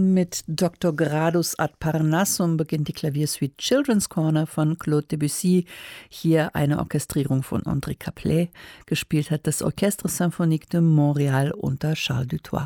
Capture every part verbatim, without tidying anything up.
Mit Doktor Gradus ad Parnassum beginnt die Klaviersuite Children's Corner von Claude Debussy. Hier eine Orchestrierung von André Caplet. Gespielt hat das Orchestre Symphonique de Montréal unter Charles Dutoit.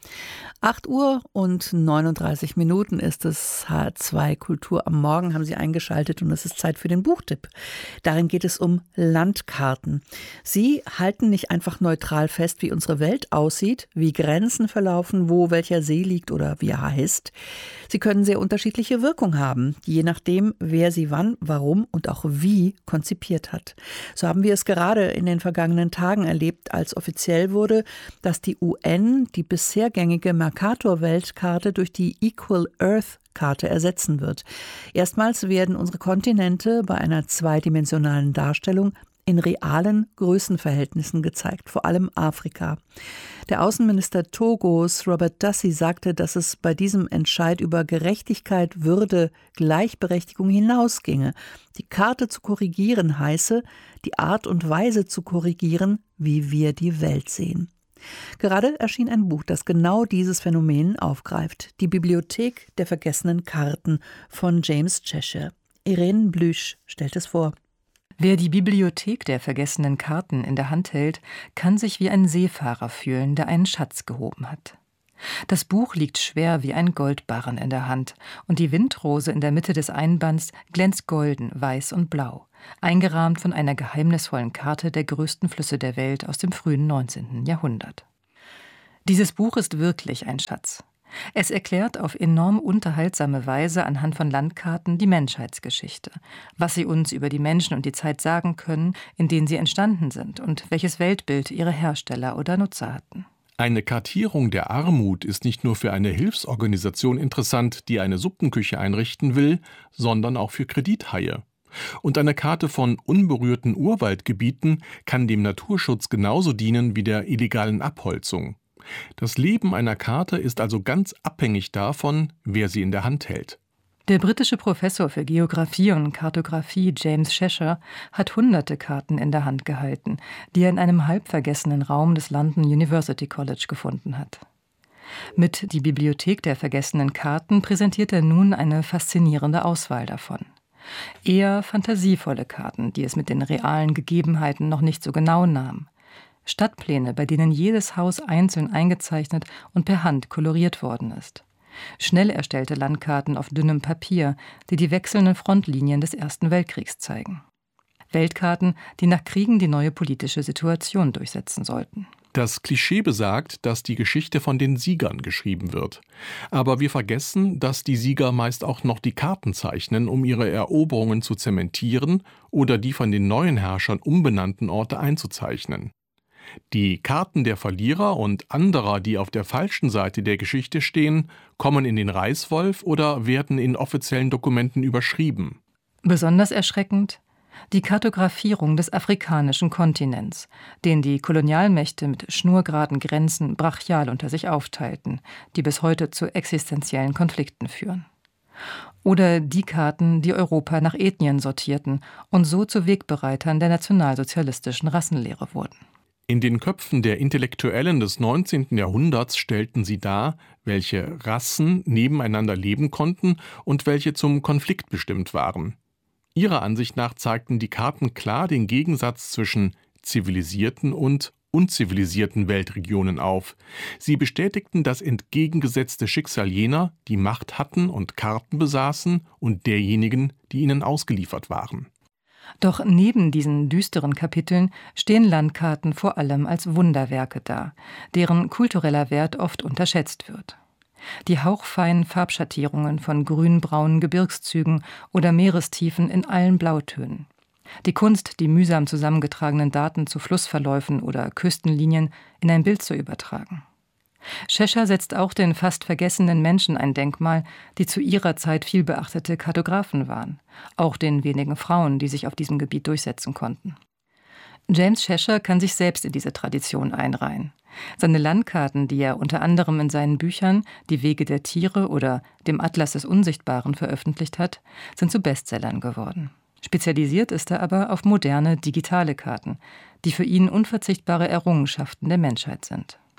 acht Uhr und neununddreißig Minuten ist es. H zwei Kultur am Morgen haben Sie eingeschaltet und es ist Zeit für den Buchtipp. Darin geht es um Landkarten. Sie halten nicht einfach neutral fest, wie unsere Welt aussieht, wie Grenzen verlaufen, wo welcher See liegt oder wie er heißt. Sie können sehr unterschiedliche Wirkung haben, je nachdem, wer sie wann, warum und auch wie konzipiert hat. So haben wir es gerade in den vergangenen Tagen erlebt, als offiziell wurde, dass die U N die bisher gängige Mercator-Weltkarte durch die Equal Earth-Karte ersetzen wird. Erstmals werden unsere Kontinente bei einer zweidimensionalen Darstellung in realen Größenverhältnissen gezeigt, vor allem Afrika. Der Außenminister Togos, Robert Dussey, sagte, dass es bei diesem Entscheid über Gerechtigkeit, Würde, Gleichberechtigung hinausginge. Die Karte zu korrigieren heiße, die Art und Weise zu korrigieren, wie wir die Welt sehen. Gerade erschien ein Buch, das genau dieses Phänomen aufgreift. Die Bibliothek der vergessenen Karten von James Cheshire. Irene Blüsch stellt es vor. Wer die Bibliothek der vergessenen Karten in der Hand hält, kann sich wie ein Seefahrer fühlen, der einen Schatz gehoben hat. Das Buch liegt schwer wie ein Goldbarren in der Hand und die Windrose in der Mitte des Einbands glänzt golden, weiß und blau, eingerahmt von einer geheimnisvollen Karte der größten Flüsse der Welt aus dem frühen neunzehnten Jahrhundert. Dieses Buch ist wirklich ein Schatz. Es erklärt auf enorm unterhaltsame Weise anhand von Landkarten die Menschheitsgeschichte, was sie uns über die Menschen und die Zeit sagen können, in denen sie entstanden sind und welches Weltbild ihre Hersteller oder Nutzer hatten. Eine Kartierung der Armut ist nicht nur für eine Hilfsorganisation interessant, die eine Suppenküche einrichten will, sondern auch für Kredithaie. Und eine Karte von unberührten Urwaldgebieten kann dem Naturschutz genauso dienen wie der illegalen Abholzung. Das Leben einer Karte ist also ganz abhängig davon, wer sie in der Hand hält. Der britische Professor für Geographie und Kartographie James Cheshire hat hunderte Karten in der Hand gehalten, die er in einem halb vergessenen Raum des London University College gefunden hat. Mit Die Bibliothek der vergessenen Karten präsentiert er nun eine faszinierende Auswahl davon. Eher fantasievolle Karten, die es mit den realen Gegebenheiten noch nicht so genau nahm. Stadtpläne, bei denen jedes Haus einzeln eingezeichnet und per Hand koloriert worden ist. Schnell erstellte Landkarten auf dünnem Papier, die die wechselnden Frontlinien des Ersten Weltkriegs zeigen. Weltkarten, die nach Kriegen die neue politische Situation durchsetzen sollten. Das Klischee besagt, dass die Geschichte von den Siegern geschrieben wird. Aber wir vergessen, dass die Sieger meist auch noch die Karten zeichnen, um ihre Eroberungen zu zementieren oder die von den neuen Herrschern umbenannten Orte einzuzeichnen. Die Karten der Verlierer und anderer, die auf der falschen Seite der Geschichte stehen, kommen in den Reißwolf oder werden in offiziellen Dokumenten überschrieben. Besonders erschreckend die Kartografierung des afrikanischen Kontinents, den die Kolonialmächte mit schnurgeraden Grenzen brachial unter sich aufteilten, die bis heute zu existenziellen Konflikten führen. Oder die Karten, die Europa nach Ethnien sortierten und so zu Wegbereitern der nationalsozialistischen Rassenlehre wurden. In den Köpfen der Intellektuellen des neunzehnten Jahrhunderts stellten sie dar, welche Rassen nebeneinander leben konnten und welche zum Konflikt bestimmt waren. Ihrer Ansicht nach zeigten die Karten klar den Gegensatz zwischen zivilisierten und unzivilisierten Weltregionen auf. Sie bestätigten das entgegengesetzte Schicksal jener, die Macht hatten und Karten besaßen, und derjenigen, die ihnen ausgeliefert waren. Doch neben diesen düsteren Kapiteln stehen Landkarten vor allem als Wunderwerke da, deren kultureller Wert oft unterschätzt wird. Die hauchfeinen Farbschattierungen von grün-braunen Gebirgszügen oder Meerestiefen in allen Blautönen. Die Kunst, die mühsam zusammengetragenen Daten zu Flussverläufen oder Küstenlinien in ein Bild zu übertragen. Cheshire setzt auch den fast vergessenen Menschen ein Denkmal, die zu ihrer Zeit viel beachtete Kartografen waren, auch den wenigen Frauen, die sich auf diesem Gebiet durchsetzen konnten. James Cheshire kann sich selbst in diese Tradition einreihen. Seine Landkarten, die er unter anderem in seinen Büchern Die Wege der Tiere oder dem Atlas des Unsichtbaren veröffentlicht hat, sind zu Bestsellern geworden. Spezialisiert ist er aber auf moderne, digitale Karten, die für ihn unverzichtbare Errungenschaften der Menschheit sind.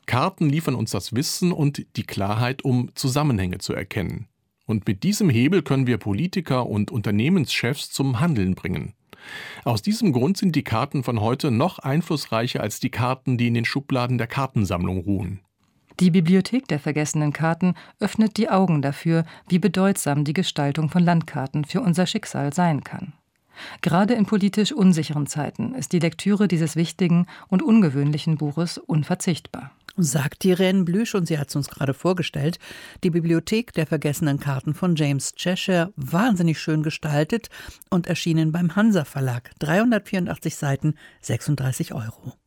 Karten liefern uns das Wissen und die Klarheit, um Zusammenhänge zu erkennen. Und mit diesem Hebel können wir Politiker und Unternehmenschefs zum Handeln bringen. Aus diesem Grund sind die Karten von heute noch einflussreicher als die Karten, die in den Schubladen der Kartensammlung ruhen. Die Bibliothek der vergessenen Karten öffnet die Augen dafür, wie bedeutsam die Gestaltung von Landkarten für unser Schicksal sein kann. Gerade in politisch unsicheren Zeiten ist die Lektüre dieses wichtigen und ungewöhnlichen Buches unverzichtbar. Sagt Irene Blüsch, und sie hat es uns gerade vorgestellt, die Bibliothek der vergessenen Karten von James Cheshire, wahnsinnig schön gestaltet und erschienen beim Hansa Verlag. dreihundertvierundachtzig Seiten, sechsunddreißig Euro.